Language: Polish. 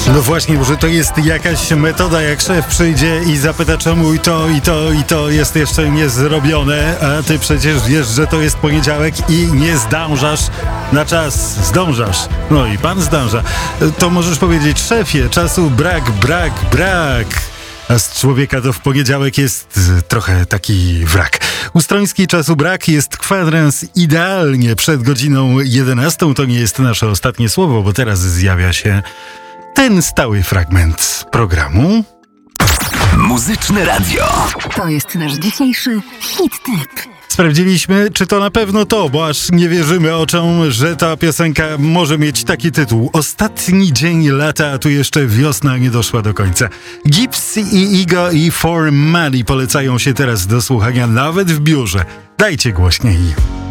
No właśnie, może to jest jakaś metoda, jak szef przyjdzie i zapyta, czemu i to jest jeszcze nie zrobione, a ty przecież wiesz, że to jest poniedziałek i nie zdążasz na czas. Zdążasz. No i pan zdąża. To możesz powiedzieć, szefie, czasu brak. A z człowieka to w poniedziałek jest trochę taki wrak. Ustroński czasu brak, jest kwadrans idealnie przed godziną 11. To nie jest nasze ostatnie słowo, bo teraz zjawia się ten stały fragment programu. Muzyczne Radio. To jest nasz dzisiejszy hit tip. Sprawdziliśmy, czy to na pewno to, bo aż nie wierzymy oczom, że ta piosenka może mieć taki tytuł. Ostatni dzień lata, a tu jeszcze wiosna nie doszła do końca. Gips i Igo i For Money polecają się teraz do słuchania nawet w biurze. Dajcie głośniej.